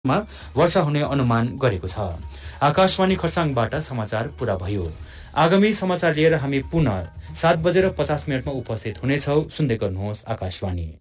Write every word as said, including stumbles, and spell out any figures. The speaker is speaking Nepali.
मा वर्षा हुने अनुमान गरेको छ। आकाशवाणी खरसाङबाट समाचार पूरा भयो। आगामी समाचार लिएर हामी पुनः सात बजेर पचास मिनटमा उपस्थित हुनेछौँ। सुन्दै गर्नुहोस् आकाशवाणी।